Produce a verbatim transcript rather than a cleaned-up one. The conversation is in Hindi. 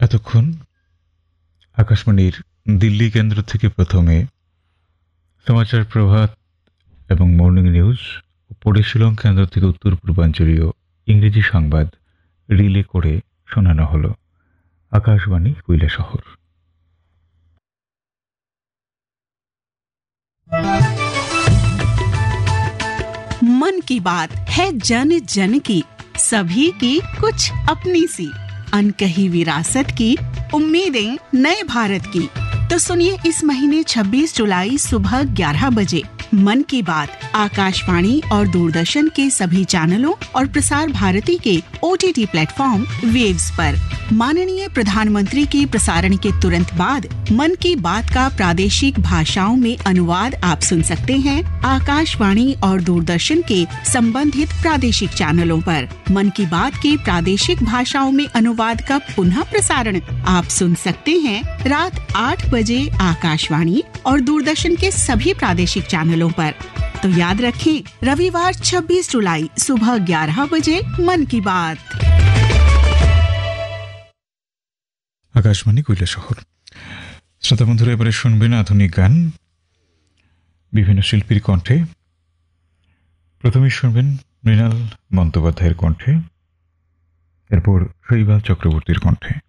এতক্ষণ আকাশবাণীর দিল্লি কেন্দ্র থেকে প্রথমে সমাচার প্রভাত এবং মর্নিং নিউজ ও পরে শিলং কেন্দ্র থেকে উত্তর পূর্বাঞ্চলীয় ইংরেজি সংবাদ রিলে করে শোনানো হলো আকাশবাণী কৈলাসহর। मन की बात है जन जन की, सभी की कुछ अपनी सी, अनकही विरासत की, उम्मीदें नए भारत की। तो सुनिए इस महीने छब्बीस जुलाई सुबह ग्यारह बजे मन की बात आकाशवाणी और दूरदर्शन के सभी चैनलों और प्रसार भारती के ओटीटी प्लेटफॉर्म वेव्स पर। माननीय प्रधानमंत्री के प्रसारण के तुरंत बाद मन की बात का प्रादेशिक भाषाओं में अनुवाद आप सुन सकते हैं आकाशवाणी और दूरदर्शन के संबंधित प्रादेशिक चैनलों पर। मन की बात के प्रादेशिक भाषाओं में अनुवाद का पुनः प्रसारण आप सुन सकते हैं रात आठ बजे आकाशवाणी और दूरदर्शन के सभी प्रादेशिक चैनलों पर। तो याद रखें, रविवार छब्बीस जुलाई सुबह ग्यारह बजे मन की बात। আকাশবাণী কৈলাসহর। শ্রোতা বন্ধুরা, এবারে শুনবেন আধুনিক গান বিভিন্ন শিল্পীর কণ্ঠে। প্রথমেই শুনবেন মৃণাল বন্দ্যোপাধ্যায়ের কণ্ঠে, এরপর শৈবাল চক্রবর্তীর কণ্ঠে।